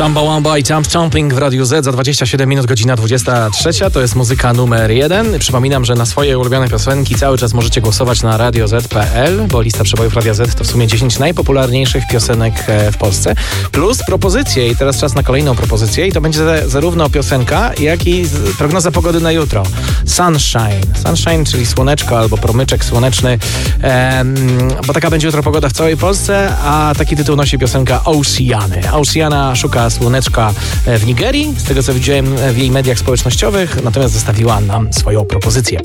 Jumbo Wumbo i Jump Jumping w Radiu Z za 27 minut, godzina 23. To jest muzyka numer 1. Przypominam, że na swoje ulubione piosenki cały czas możecie głosować na radioz.pl, bo lista przebojów Radia Z to w sumie 10 najpopularniejszych piosenek w Polsce. Plus propozycje i teraz czas na kolejną propozycję i to będzie zarówno piosenka, jak i prognoza pogody na jutro. Sunshine, czyli słoneczko albo promyczek słoneczny, bo taka będzie jutro pogoda w całej Polsce, a taki tytuł nosi piosenka Oceany. Oceana szuka słoneczka w Nigerii, z tego co widziałem w jej mediach społecznościowych, natomiast zostawiła nam swoją propozycję.